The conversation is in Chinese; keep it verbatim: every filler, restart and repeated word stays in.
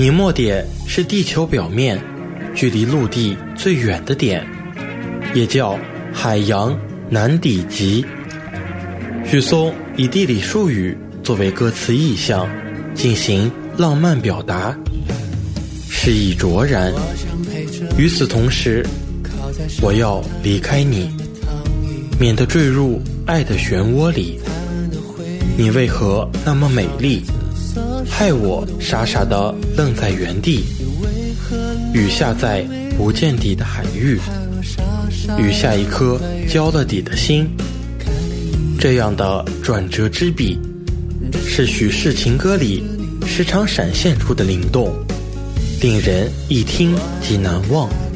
宁末点是地球表面距离陆地最远的点，也叫海洋南底极。许嵩以地理术语作为歌词意象进行浪漫表达，诗意卓然。与此同时，我要离开你，免得坠入爱的漩涡里。你为何那么美丽，害我傻傻地愣在原地。雨下在不见底的海域，雨下一颗交了底的心。这样的转折之笔，是许氏情歌里时常闪现出的灵动，令人一听即难忘。